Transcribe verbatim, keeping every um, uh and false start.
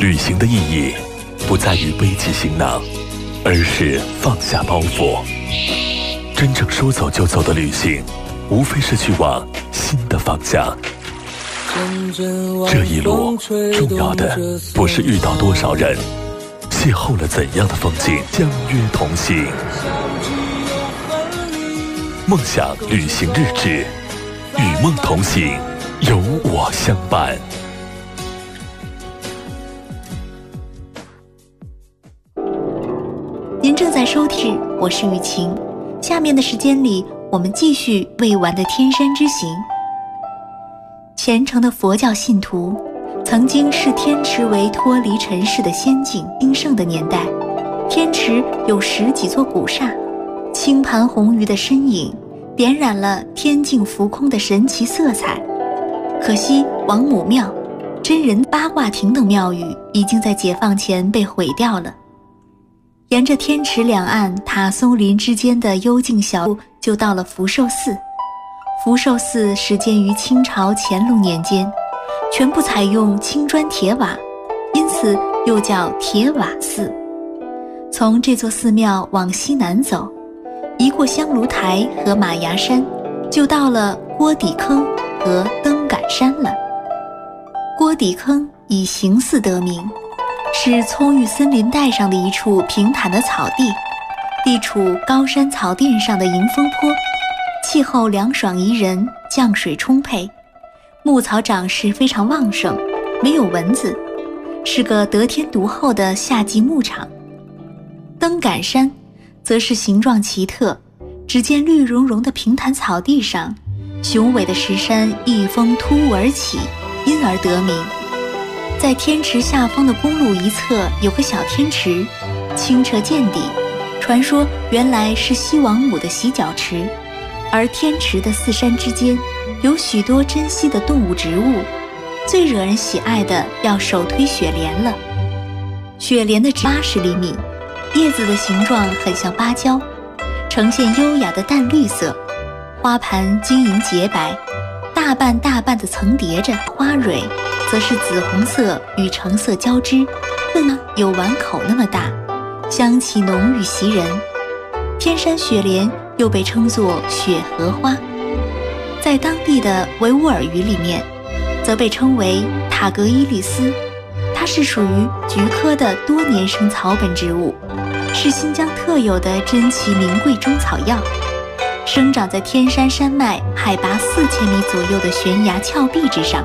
旅行的意义不在于背起行囊，而是放下包袱。真正说走就走的旅行，无非是去往新的方向。这一路重要的不是遇到多少人，邂逅了怎样的风景，相约同行。梦想旅行日志，与梦同行，有我相伴。 您正在收听，我是雨晴。下面的时间里，我们继续未完的天山之行。虔诚的佛教信徒，曾经视天池为脱离尘世的仙境兴盛的年代。天池有十几座古刹，清盘红鱼的身影点染了天境浮空的神奇色彩。可惜王母庙、真人八卦亭等庙宇已经在解放前被毁掉了。沿着天池两岸塔松林之间的幽静小路，就到了福寿寺。福寿寺始建于清朝乾隆年间，全部采用青砖铁瓦，因此又叫铁瓦寺。从这座寺庙往西南走，一过香炉台和马牙山，就到了锅底坑和灯杆山了。锅底坑以形似得名，是葱郁森林带上的一处平坦的草地，地处高山草甸上的迎风坡，气候凉爽宜人，降水充沛，牧草长势非常旺盛，没有蚊子，是个得天独厚的夏季牧场。灯杆山则是形状奇特，只见绿茸茸的平坦草地上，雄伟的石山一峰突兀而起，因而得名。在天池下方的公路一侧有个小天池，清澈见底，传说原来是西王母的洗脚池。而天池的四山之间有许多珍稀的动物植物，最惹人喜爱的要首推雪莲了。雪莲的直八十厘米，叶子的形状很像芭蕉，呈现优雅的淡绿色，花盘晶莹洁白，大瓣大瓣的层叠着，花蕊则是紫红色与橙色交织，更有碗口那么大，香气浓郁袭人。天山雪莲又被称作雪荷花，在当地的维吾尔语里面则被称为塔格伊利斯，它是属于菊科的多年生草本植物，是新疆特有的珍奇名贵中草药，生长在天山山脉海拔四千米左右的悬崖峭壁之上。